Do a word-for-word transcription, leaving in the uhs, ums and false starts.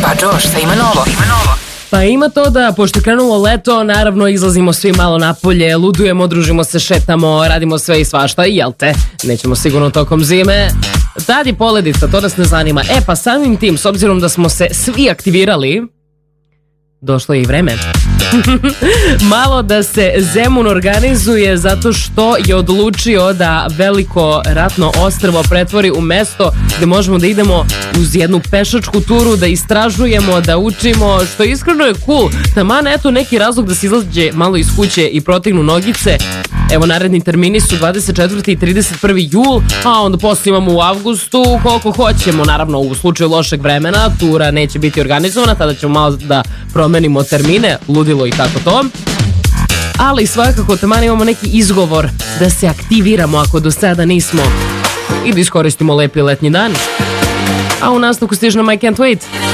Pa Josh, šta ima novo? Pa ima to da, pošto je krenulo leto, naravno izlazimo svi malo napolje, ludujemo, družimo se, šetamo, radimo sve i svašta, jel te? Nećemo sigurno tokom zime. Tad je poledica, to nas ne zanima. E pa samim tim, s obzirom da smo se svi aktivirali, došlo je i vreme malo da se Zemun organizuje, zato što je odlučio da veliko ratno ostrvo pretvori u mesto gde možemo da idemo uz jednu pešačku turu, da istražujemo, da učimo, što iskreno je cool. Taman eto neki razlog da se izlađe malo iz kuće i protegnu nogice. Evo, naredni termini su dvadeset četvrti i trideset prvi jul, a onda posle imamo u avgustu koliko hoćemo. Naravno, u slučaju lošeg vremena tura neće biti organizovana, tada ćemo malo da promenimo termine, ludilo i tako to. Ali svakako taman imamo neki izgovor da se aktiviramo ako do sada nismo i da iskoristimo lepi letnji dan. A u nastavku stiže nam I Can't Wait.